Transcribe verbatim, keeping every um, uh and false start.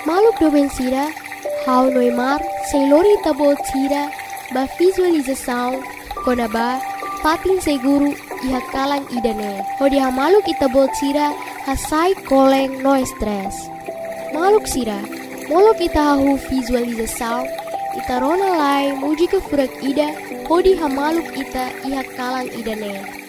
Maluk doben sira, hau noimar, seilori tabo sira, ba visualização, konaba, patin seguru, iha kalang idane. Hodi ha maluk itabol sira, hasai koleng no stress. Maluk sira, molok ita hahu visualização, ita rona lai muji ke furak ida, hodi ha maluk ita iha kalang idane.